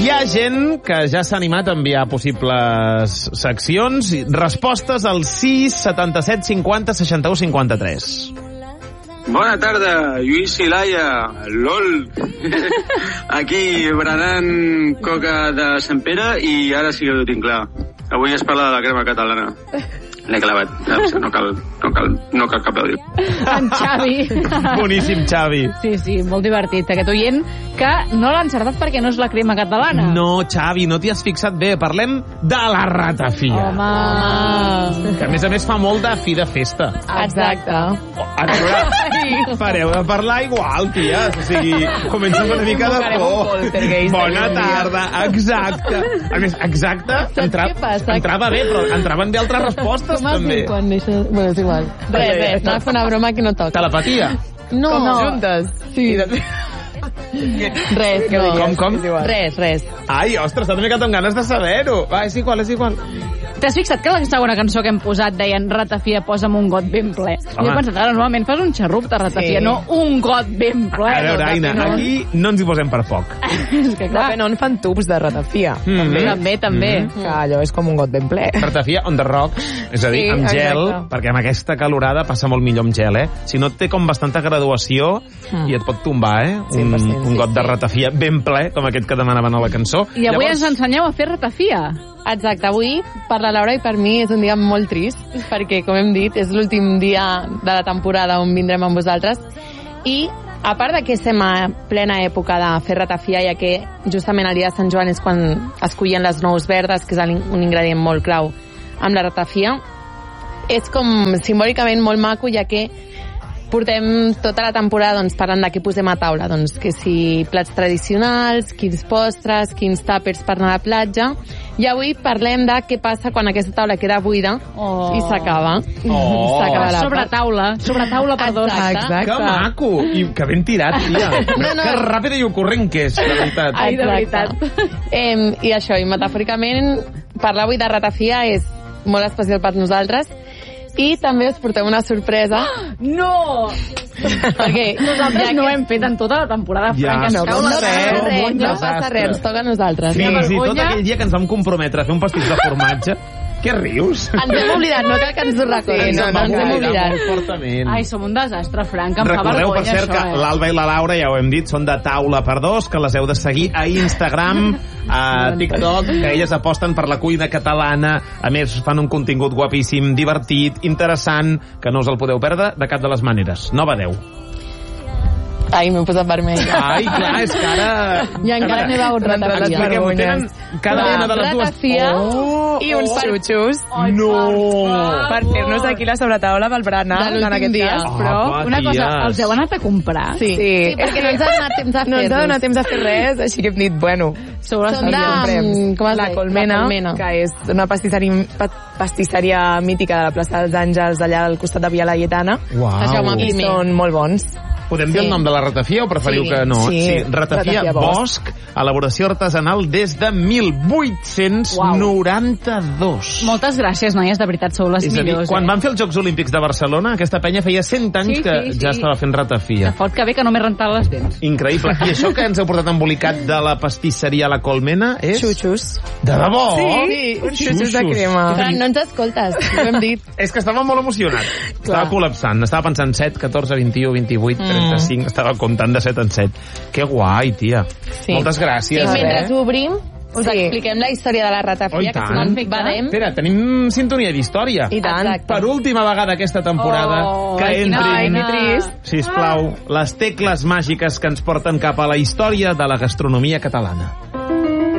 Hi ha gent que ja s'ha animat a enviar possibles seccions, respostes al 6 77 50 61 53. Bona tarda, Lluís i Laia, LOL. Aquí, berenant coca de Sant Pere i ara sí que ho tinc clar. Avui es parla de la crema catalana. L'he clavat, no cal cap audio. En Xavi. Boníssim, Xavi. Sí, molt divertit. Aquest oient que no l'ha encertat perquè no és la crema catalana. No, Xavi, no t'hi has fixat bé. Parlem de la ratafia. Home. Que a més fa molt de fi de festa. Exacte. A veure, pareu de parlar igual, tia. O sigui, comença una mica de por. Bona tarda, exacte. A més, exacte, entrava bé, però entraven bé altres respostes, també. Quan això... Bueno, és igual. Res, anava a fer una broma que no toca. Telepatia. No. Juntes. Sí. Res, no. Com? Res. Ai, ostres, t'ha ficat amb ganes de saber-ho. Va, és igual. T'has fixat que la segona cançó que hem posat deien ratafia, posa'm un got ben ple? Home. Jo he pensat, ara normalment fas un xarrup de ratafia, no un got ben ple. A veure, Aina, aquí no ens hi posem per poc. És que clar, Depèn on fan tubs de ratafia. també. Que allò és com un got ben ple. Ratafia on the rocks, és a dir, Sí, amb gel, exacte. perquè amb aquesta calorada passa molt millor amb gel, eh? Si no té com bastanta graduació i et pot tombar, eh? Un got de ratafia ben ple, com aquest que demanaven a la cançó. I avui ens ensenyeu a fer ratafia. Exacte, avui per la Laura i per mi és un dia molt trist perquè, com hem dit, és l'últim dia de la temporada on vindrem amb vosaltres i a part de que estem a plena època de fer ratafia, ja que justament el dia de Sant Joan és quan es cullen les nous verdes, que és un ingredient molt clau amb la ratafia, és com simbòlicament molt maco, ja que portem tota la temporada doncs, parlant de què posem a taula, doncs que si plats tradicionals, quins postres, quins tàpers per anar a la platja, i avui parlem de què passa quan aquesta taula queda buida i s'acaba. S'acaba la Sobre taula per dos. Exacte. Que maco! I que ben tirat, tia. No. Que ràpida i ocorrent que és, la veritat. Ai, de veritat. I això, i metafòricament, parlar avui de ratafia és molt especial per nosaltres, i també us portem una sorpresa. No! Perquè Nosaltres no ho hem fet en tota la temporada franca. Ja, no passa res, ens toca a nosaltres. Fins i tot aquell dia que ens vam comprometre a fer un pastís de formatge. Què rius? Ens hem oblidat, no cal que ens ho recordin. No, ens hem oblidat. Molt fortament. Ai, som un desastre, Frank, em fa Recordeu, vergonya, per cert, això, que l'Alba i la Laura, ja ho hem dit, són de taula per dos, que les heu de seguir a Instagram, a TikTok, que elles aposten per la cuina catalana, a més fan un contingut guapíssim, divertit, interessant, que no us el podeu perdre de cap de les maneres. No badeu. Ai, m'he posat vermell. Ai, clar, és que ara... I encara n'he begut ratafia. Expliquem-ho, tenen cada una de les dues... Ratafia I uns xutxos No! per fer-nos aquí la sobretaula pel berenar De l'últim en aquest dia. cas, però Una cosa, els heu anat a comprar? Sí, perquè no ens ha donat temps a no ens ha donat fer-los. temps a fer res, així que hem dit, bueno, Sobre Són de... Com es la deia? Colmena, La Colmena. que és una pastisseria mítica de la plaça dels Àngels, allà al costat de Via Laietana, De Jaume i I. són molt bons. Podem dir el nom de la ratafia o preferiu Sí. que no? Sí, Ratafia ratafia Bosch, elaboració artesanal des de 1892. Moltes gràcies, noies, de veritat, sou les És a dir, millors. quan van fer els Jocs Olímpics de Barcelona, aquesta penya feia 100 anys que ja estava fent ratafia. Que fort que bé que no m'he rentat les dents. Increïble. I això que ens heu portat embolicat de la pastisseria La Colmena és... Xutxos. De debò? Sí, uns xutxos de crema. Però no ens escoltes, ho hem dit. És que estava molt emocionat. Estava col·lapsant. Estava pensant 7, 14, 21, 28, 35. Estava comptant de 7 en 7. Que guai, tia. Sí. Moltes I gràcies. mentre obrim, us expliquem la història de la ratafia, Oh, i que tant. si no en badem. Espera, tenim sintonia d'història. I tant. Exacte. Per última vegada aquesta temporada, que Ai, entrin, que trist. sisplau, les tecles màgiques que ens porten cap a la història de la gastronomia catalana.